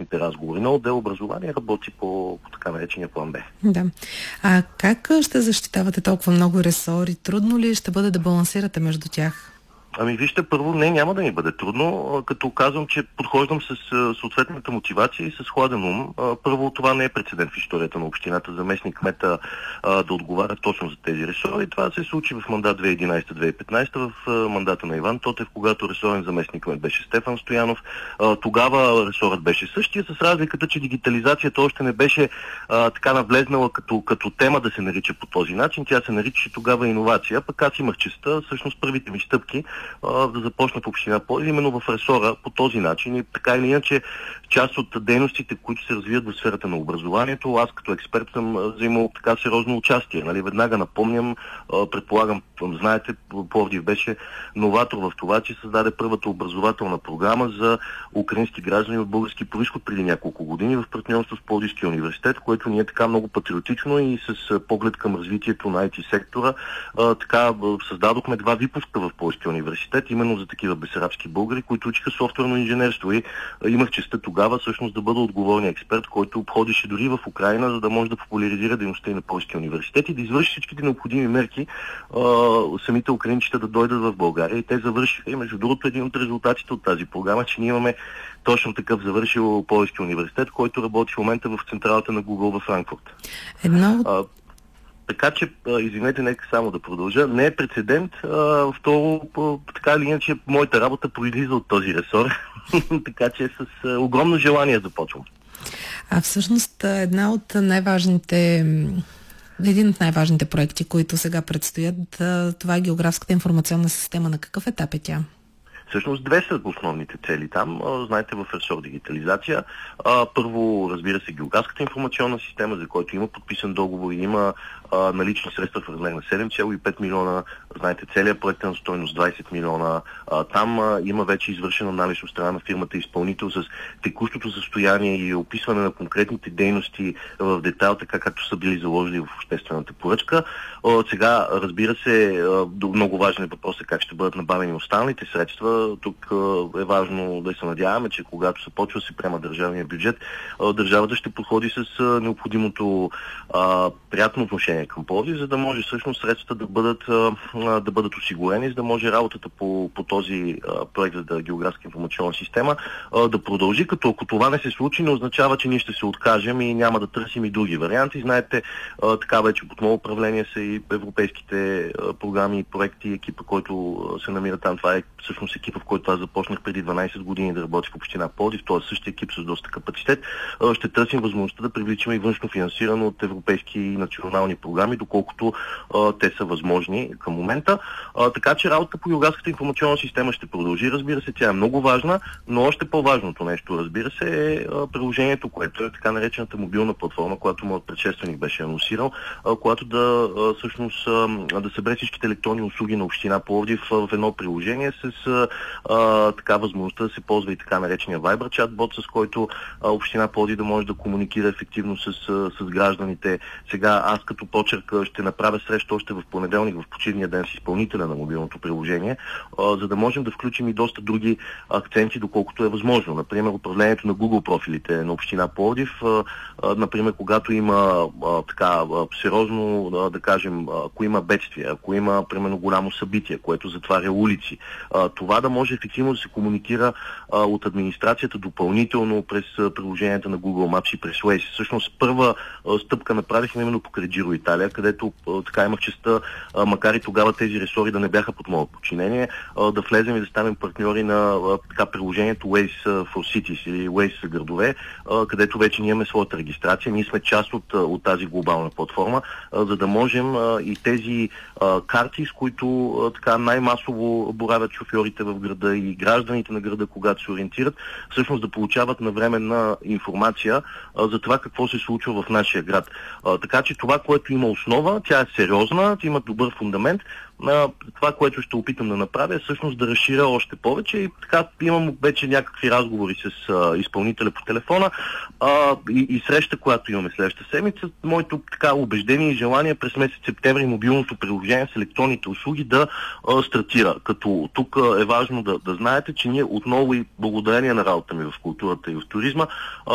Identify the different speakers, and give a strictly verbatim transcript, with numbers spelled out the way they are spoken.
Speaker 1: сериозните разговори. Но отдел образование работи по, по така наречения план Б.
Speaker 2: Да. А как ще защитавате толкова много ресори? Трудно ли ще бъде да балансирате между тях?
Speaker 1: Ами вижте, първо, не, няма да ни бъде трудно, като казвам, че подхождам с съответната мотивация и с хладен ум. Първо, това не е прецедент в историята на общината, заместник кмета да отговаря точно за тези ресори. Това се случи в мандат две хиляди и единадесета - две хиляди и петнадесета, в мандата на Иван Тотев, когато ресорен заместник кмет беше Стефан Стоянов. Тогава ресорът беше същия, с разликата, че дигитализацията още не беше а, така навлезнала като, като тема да се нарича по този начин. Тя се наричаше тогава иновация, пък аз имах честта, всъщност първите ми стъпки да започна в община Пловдив, именно в ресора по този начин. И така или иначе, част от дейностите, които се развиват в сферата на образованието, аз като експерт съм взимал така сериозно участие. Нали? Веднага напомням, предполагам, знаете, Пловдив беше новатор в това, че създаде първата образователна програма за украински граждани от български произход преди няколко години в партньорство с Пловдивския университет, което ние така много патриотично и с поглед към развитието на ай ти сектора така създадохме два випуска в Пловдивския университет, именно за такива бесарабски българи, които учиха софтуерно инженерство. И имах честта тогава всъщност да бъда отговорния експерт, който обходише дори в Украйна, за да може да популяризира дейността и на Пловдивския университет и да извърши всичките необходими мерки а, самите украинчета да дойдат в България. И те завършиха. И между другото, един от резултатите от тази програма, че ние имаме точно такъв завършил Пловдивски университет, който работи в момента в централата на Google във Франкфурт.
Speaker 2: Едно
Speaker 1: а, Така че, извинете, нека само да продължа. Не е прецедент. А, второ, така или иначе, моята работа произлиза от този ресор. Така че с а, огромно желание започвам.
Speaker 2: А всъщност една от най-важните, един от най-важните проекти, които сега предстоят, това е географската информационна система. На какъв етап е тя?
Speaker 1: Всъщност две са основните цели там. Знаете, в ресор дигитализация. Първо, разбира се, географската информационна система, за който има подписан договор и има а, налични средства в размер на седем цяло и пет милиона. Знаете, целият проект е на стойност двадесет милиона. А, там а, има вече извършен анализ от страна на фирмата изпълнител с текущото състояние и описване на конкретните дейности в детайл, така както са били заложили в обществената поръчка. А, сега, разбира се, а, много важен е въпросът как ще бъдат набавени останалите средства. Тук а, е важно да се надяваме, че когато се почва да се приема държавния бюджет, а, държавата ще подходи с а, необходимото а, приятно отношение към Пловдив, за да може всъщност средствата да бъдат, а, да бъдат осигурени, за да може работата по, по този а, проект за географска информационна система а, да продължи, като ако това не се случи, не означава, че ние ще се откажем и няма да търсим и други варианти. Знаете, а, така вече под моето управление са и европейските а, програми и проекти, екипа, който а, се намира там. Това е всъщност екипа, в който аз започнах преди дванадесет години да работя в община Пловдив. Това е същия екип с доста капацитет. А, ще търсим възможността да привличаме и външно финансиране от европейски и национални програми, доколкото а, те са възможни към момента. А, така че работа по географската информационна система ще продължи, разбира се, тя е много важна, но още по-важното нещо, разбира се, е а, приложението, което е така наречената мобилна платформа, която моят предшественик беше анонсирал, а, която да а, всъщност а, да събере всичките електронни услуги на община Пловдив а, в едно приложение с а, а, така възможността да се ползва и така наречения Viber чатбот, с който а, община Пловдив да може да комуникира ефективно с, с гражданите. Сега аз като почерк ще направя среща още в понеделник, в почивния ден с изпълнителя на мобилното приложение, а, за да можем да включим и доста други акценти, доколкото е възможно. Например, управлението на Google профилите на община Пловдив, а, а, например, когато има а, така а, сериозно, а, да кажем, ако има бедствие, ако има, примерно, голямо събитие, което затваря улици, а, това да може ефективно да се комуникира а, от администрацията допълнително през а, приложенията на Google Maps и през Waze. Всъщност, първа а, стъпка направихме именно покрай Giro Italia, където а, така имах честта, а, макар и тогава тези ресори да не бяха под мое подчинение, а, да влезем и да станем партньори на а, така приложението Waze for Cities или Waze за градове, а, където вече ние имаме своята регистрация. Ние сме част от, от тази глобална платформа, а, за да можем а, и тези а, карти, с които а, така най-масово боравят шофьорите в града и гражданите на града, когато се ориентират, всъщност да получават навременна информация а, за това какво се случва в нашия град. А, така че това, което има основа, тя е сериозна, има добър фундамент. А, това, което ще опитам да направя, е всъщност да разширя още повече и така имам вече някакви разговори с а, изпълнителя по телефона а, и, и среща, която имаме следващата седмица. Моето така убеждение и желание през месец септември мобилното приложение с електронните услуги да а, стартира. Като тук е важно да, да знаете, че ние отново и благодарение на работа ми в културата и в туризма